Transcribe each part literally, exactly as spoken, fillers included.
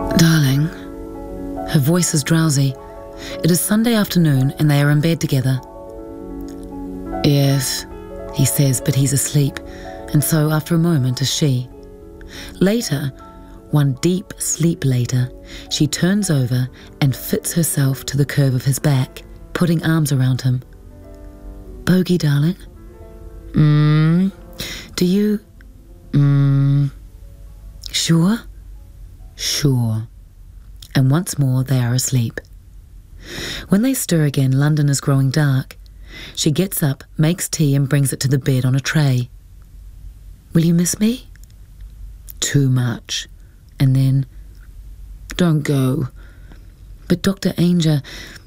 Darling, her voice is drowsy. It is Sunday afternoon and they are in bed together. Yes, he says, but he's asleep, and so after a moment is she. Later, one deep sleep later, she turns over and fits herself to the curve of his back, putting arms around him. Bogey, darling? Mmm. Do you... Mmm. Sure? Sure. And once more they are asleep. When they stir again, London is growing dark. She gets up, makes tea and brings it to the bed on a tray. Will you miss me? Too much. And then, don't go. But Doctor Ainger...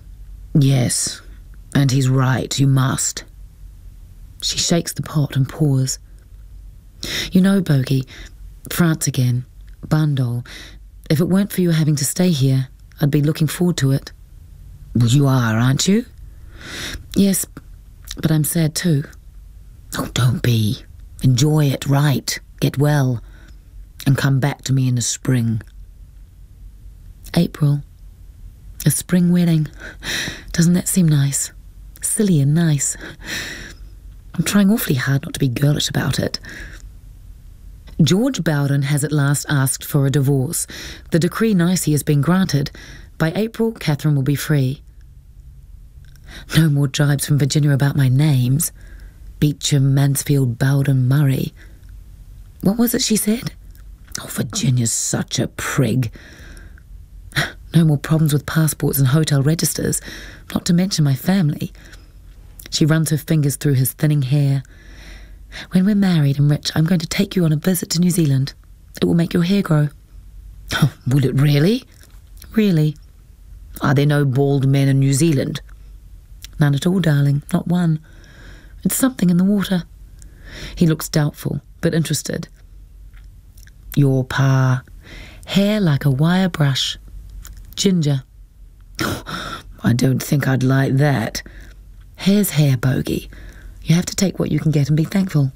Yes, and he's right, you must. She shakes the pot and pours. You know, Bogey, France again, Bandol. If it weren't for you having to stay here, I'd be looking forward to it. Well, you are, aren't you? Yes, but I'm sad too. Oh, don't be. Enjoy it, right. Get well. And come back to me in the spring. April. A spring wedding. Doesn't that seem nice? Silly and nice. I'm trying awfully hard not to be girlish about it. George Bowden has at last asked for a divorce. The decree nisi has been granted. By April, Catherine will be free. No more jibes from Virginia about my names. Beecham, Mansfield, Bowden, Murray. What was it she said? Oh, Virginia's such a prig. No more problems with passports and hotel registers, not to mention my family. She runs her fingers through his thinning hair. When we're married and rich, I'm going to take you on a visit to New Zealand. It will make your hair grow. Oh, will it really? Really. Are there no bald men in New Zealand? None at all, darling, not one. It's something in the water. He looks doubtful, but interested. Your pa. Hair like a wire brush. Ginger. Oh, I don't think I'd like that. Hair's hair, Bogey. You have to take what you can get and be thankful.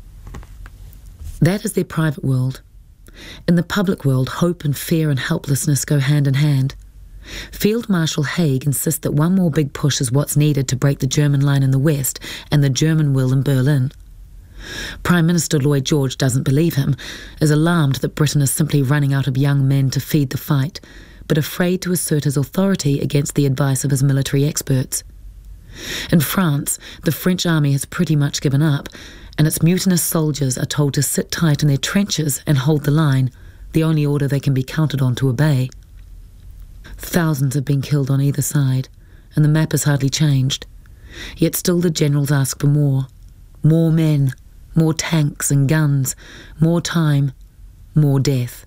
That is their private world. In the public world, hope and fear and helplessness go hand in hand. Field Marshal Haig insists that one more big push is what's needed to break the German line in the West and the German will in Berlin. Prime Minister Lloyd George doesn't believe him, is alarmed that Britain is simply running out of young men to feed the fight, but afraid to assert his authority against the advice of his military experts. In France, the French army has pretty much given up, and its mutinous soldiers are told to sit tight in their trenches and hold the line, the only order they can be counted on to obey. Thousands have been killed on either side, and the map has hardly changed. Yet still the generals ask for more. More men, more tanks and guns, more time, more death.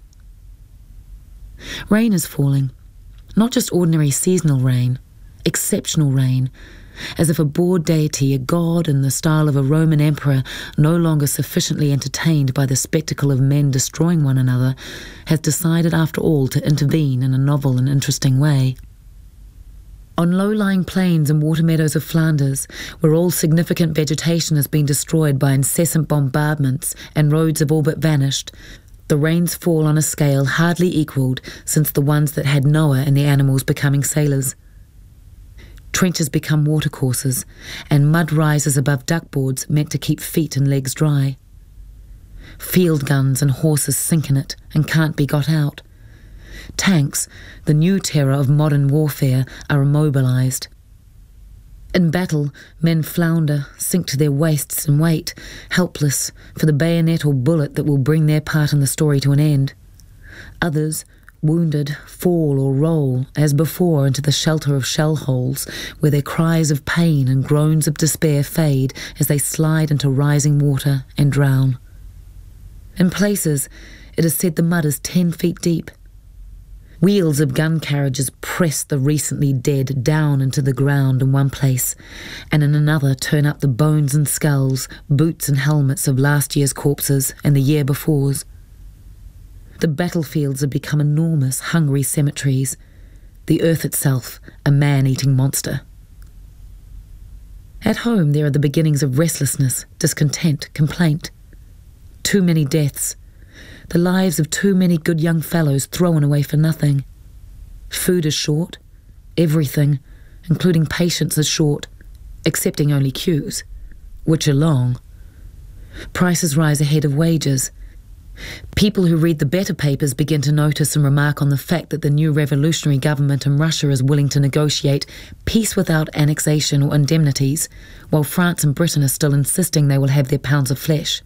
Rain is falling. Not just ordinary seasonal rain, exceptional rain, as if a bored deity, a god in the style of a Roman emperor, no longer sufficiently entertained by the spectacle of men destroying one another, has decided after all to intervene in a novel and interesting way. On low-lying plains and water meadows of Flanders, where all significant vegetation has been destroyed by incessant bombardments and roads have all but vanished, the rains fall on a scale hardly equalled since the ones that had Noah and the animals becoming sailors. Trenches become watercourses, and mud rises above duckboards meant to keep feet and legs dry. Field guns and horses sink in it and can't be got out. Tanks, the new terror of modern warfare, are immobilised. In battle, men flounder, sink to their waists and wait, helpless, for the bayonet or bullet that will bring their part in the story to an end. Others, wounded, fall or roll, as before, into the shelter of shell holes, where their cries of pain and groans of despair fade as they slide into rising water and drown. In places, it is said the mud is ten feet deep. Wheels of gun carriages press the recently dead down into the ground in one place, and in another turn up the bones and skulls, boots and helmets of last year's corpses and the year before's. The battlefields have become enormous, hungry cemeteries, the earth itself a man-eating monster. At home there are the beginnings of restlessness, discontent, complaint. Too many deaths. The lives of too many good young fellows thrown away for nothing. Food is short. Everything, including patience, is short, excepting only queues, which are long. Prices rise ahead of wages. People who read the better papers begin to notice and remark on the fact that the new revolutionary government in Russia is willing to negotiate peace without annexation or indemnities, while France and Britain are still insisting they will have their pounds of flesh.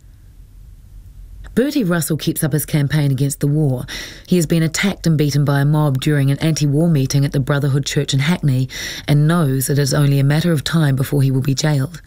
Bertie Russell keeps up his campaign against the war. He has been attacked and beaten by a mob during an anti-war meeting at the Brotherhood Church in Hackney and knows it is only a matter of time before he will be jailed.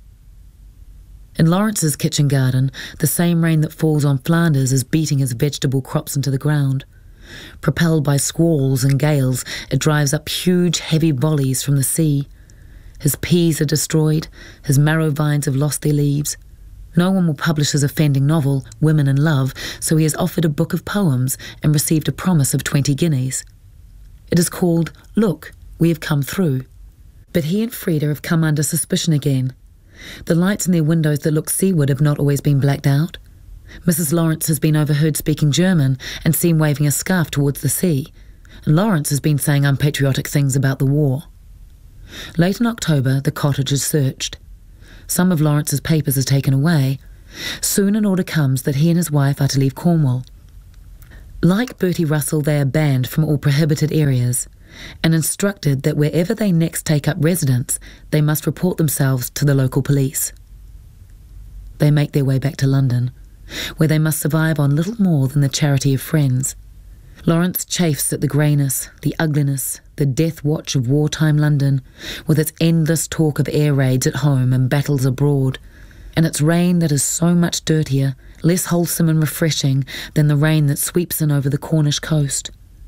In Lawrence's kitchen garden, the same rain that falls on Flanders is beating his vegetable crops into the ground. Propelled by squalls and gales, it drives up huge, heavy volleys from the sea. His peas are destroyed, his marrow vines have lost their leaves. No one will publish his offending novel, Women in Love, so he has offered a book of poems and received a promise of twenty guineas. It is called Look, We Have Come Through. But he and Frida have come under suspicion again. The lights in their windows that look seaward have not always been blacked out. Missus Lawrence has been overheard speaking German and seen waving a scarf towards the sea, and Lawrence has been saying unpatriotic things about the war. Late in October, the cottage is searched. Some of Lawrence's papers are taken away. Soon an order comes that he and his wife are to leave Cornwall. Like Bertie Russell, they are banned from all prohibited areas, and instructed that wherever they next take up residence, they must report themselves to the local police. They make their way back to London, where they must survive on little more than the charity of friends. Lawrence chafes at the greyness, the ugliness, the death watch of wartime London, with its endless talk of air raids at home and battles abroad, and its rain that is so much dirtier, less wholesome and refreshing than the rain that sweeps in over the Cornish coast.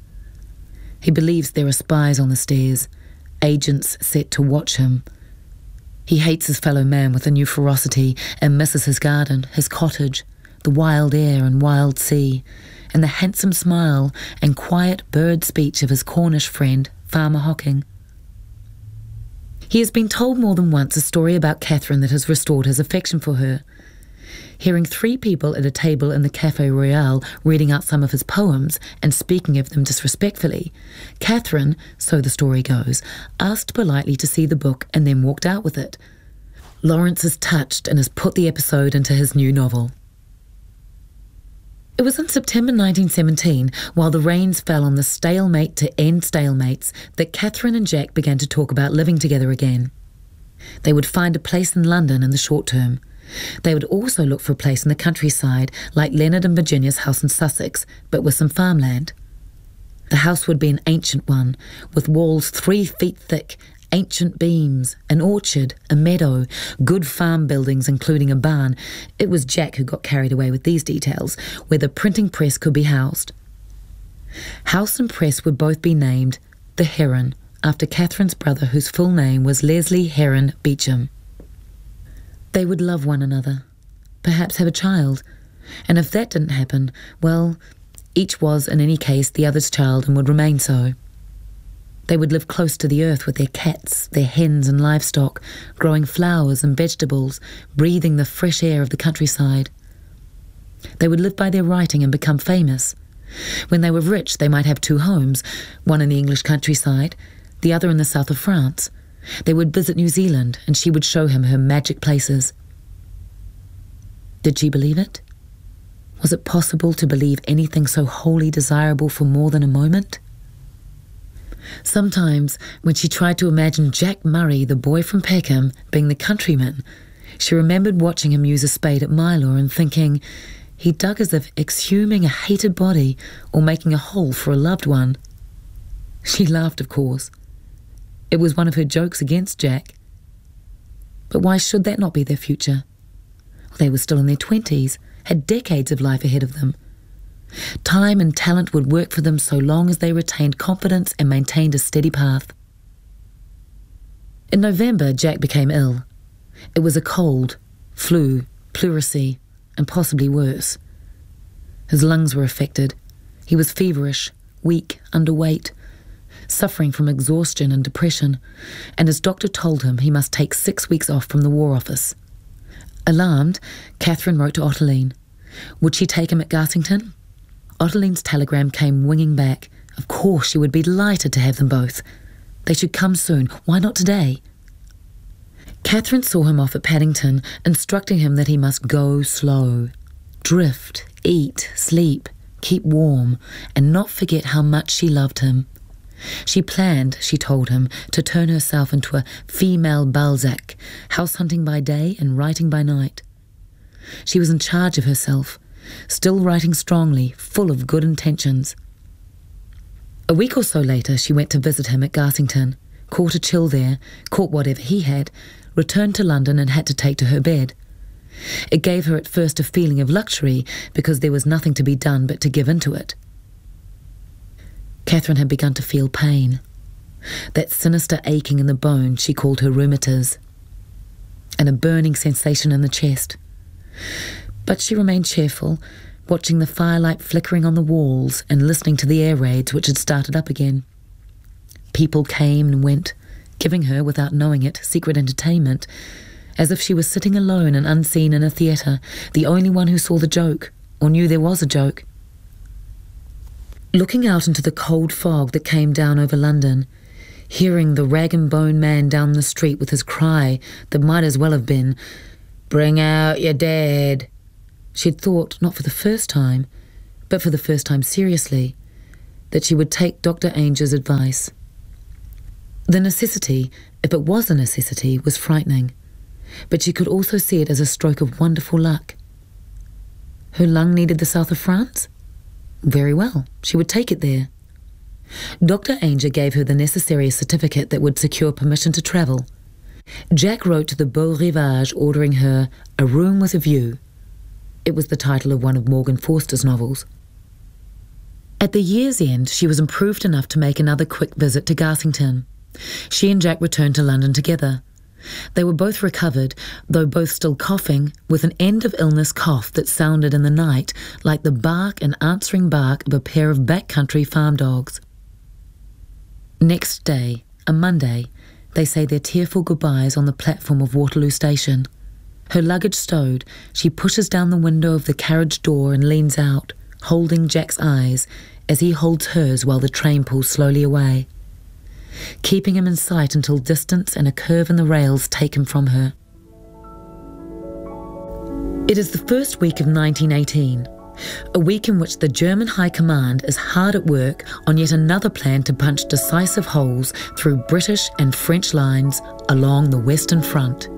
He believes there are spies on the stairs, agents set to watch him. He hates his fellow man with a new ferocity and misses his garden, his cottage, the wild air and wild sea, and the handsome smile and quiet bird speech of his Cornish friend, Farmer Hocking. He has been told more than once a story about Catherine that has restored his affection for her. Hearing three people at a table in the Café Royal reading out some of his poems and speaking of them disrespectfully, Catherine, so the story goes, asked politely to see the book and then walked out with it. Lawrence is touched and has put the episode into his new novel. It was in September nineteen seventeen, while the rains fell on the stalemate to end stalemates, that Catherine and Jack began to talk about living together again. They would find a place in London in the short term. They would also look for a place in the countryside, like Leonard and Virginia's house in Sussex, but with some farmland. The house would be an ancient one, with walls three feet thick, ancient beams, an orchard, a meadow, good farm buildings including a barn. It was Jack who got carried away with these details, where the printing press could be housed. House and press would both be named the Heron, after Catherine's brother, whose full name was Leslie Heron Beecham. They would love one another, perhaps have a child, and if that didn't happen, well, each was, in any case, the other's child and would remain so. They would live close to the earth with their cats, their hens and livestock, growing flowers and vegetables, breathing the fresh air of the countryside. They would live by their writing and become famous. When they were rich, they might have two homes, one in the English countryside, the other in the south of France. They would visit New Zealand, and she would show him her magic places. Did she believe it? Was it possible to believe anything so wholly desirable for more than a moment? Sometimes, when she tried to imagine Jack Murray, the boy from Peckham, being the countryman, she remembered watching him use a spade at Mylor and thinking, he dug as if exhuming a hated body or making a hole for a loved one. She laughed, of course. It was one of her jokes against Jack. But why should that not be their future? They were still in their twenties, had decades of life ahead of them. Time and talent would work for them so long as they retained confidence and maintained a steady path. In November, Jack became ill. It was a cold, flu, pleurisy, and possibly worse. His lungs were affected. He was feverish, weak, underweight, suffering from exhaustion and depression, and his doctor told him he must take six weeks off from the War Office. Alarmed, Catherine wrote to Ottoline. Would she take him at Garsington? Ottoline's telegram came winging back. Of course, she would be delighted to have them both. They should come soon. Why not today? Catherine saw him off at Paddington, instructing him that he must go slow. Drift, eat, sleep, keep warm, and not forget how much she loved him. She planned, she told him, to turn herself into a female Balzac, house hunting by day and writing by night. She was in charge of herself, still writing strongly, full of good intentions. A week or so later, she went to visit him at Garsington, caught a chill there, caught whatever he had, returned to London and had to take to her bed. It gave her at first a feeling of luxury because there was nothing to be done but to give into it. Catherine had begun to feel pain, that sinister aching in the bone she called her rheumatiz, and a burning sensation in the chest. But she remained cheerful, watching the firelight flickering on the walls and listening to the air raids which had started up again. People came and went, giving her, without knowing it, secret entertainment, as if she was sitting alone and unseen in a theatre, the only one who saw the joke, or knew there was a joke. Looking out into the cold fog that came down over London, hearing the rag-and-bone man down the street with his cry that might as well have been, "Bring out your dead," she'd thought, not for the first time, but for the first time seriously, that she would take Doctor Ainger's advice. The necessity, if it was a necessity, was frightening, but she could also see it as a stroke of wonderful luck. Her lung needed the south of France? Very well, she would take it there. Doctor Ainger gave her the necessary certificate that would secure permission to travel. Jack wrote to the Beau Rivage ordering her a room with a view. It was the title of one of Morgan Forster's novels. At the year's end, she was improved enough to make another quick visit to Garsington. She and Jack returned to London together. They were both recovered, though both still coughing, with an end-of-illness cough that sounded in the night like the bark and answering bark of a pair of backcountry farm dogs. Next day, a Monday, they say their tearful goodbyes on the platform of Waterloo Station. Her luggage stowed, she pushes down the window of the carriage door and leans out, holding Jack's eyes as he holds hers while the train pulls slowly away, keeping him in sight until distance and a curve in the rails take him from her. It is the first week of nineteen eighteen, a week in which the German High Command is hard at work on yet another plan to punch decisive holes through British and French lines along the Western Front.